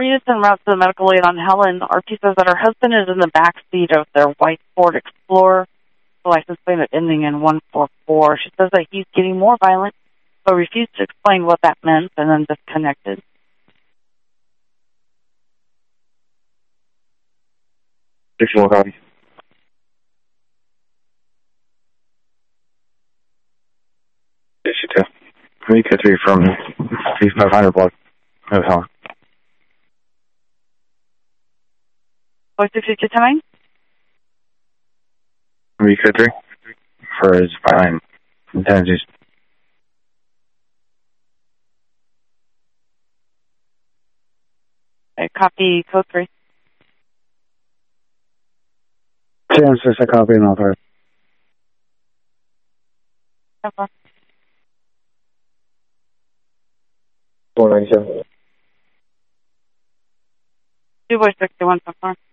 Reedus en route to the medical aid on Helen. RP says that her husband is in the back seat of their white Ford Explorer, the license plate ending in 144. She says that he's getting more violent, but refused to explain what that meant and then disconnected. 61 copy. Issue 2. Mika 3 from 500 block of Helen. Voice 5210. Mika 3 for his fine intensities. Okay, copy code 3. Genesis, I copy and all three. Okay. 497. 2 voice 61 so far.